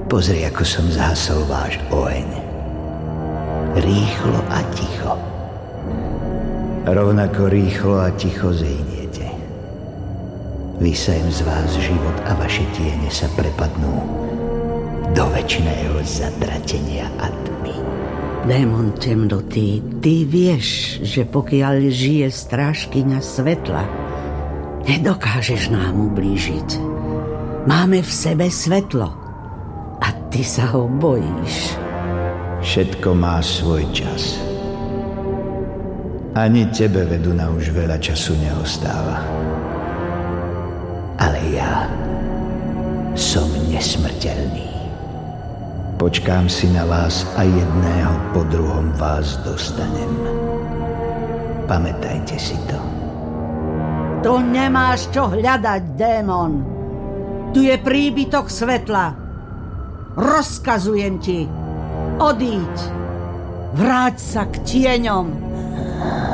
Pozri, ako som zhasol váš oheň. Rýchlo a ticho. Rovnako rýchlo a ticho zhyniete. Vysajem z vás život a vaše tiene sa prepadnú do večného zatratenia a tmy. Démon temnoty, ty vieš, že pokiaľ žije strážkyňa svetla, nedokážeš nám ublížiť. Máme v sebe svetlo a ty sa ho bojíš. Všetko má svoj čas. Ani tebe, Veduna, už veľa času neostáva. Ale ja som nesmrteľný. Počkám si na vás a jedného po druhom vás dostanem. Pamätajte si to. Tu nemáš čo hľadať, démon. Tu je príbytok svetla. Rozkazujem ti, odíď. Vráť sa k tieňom.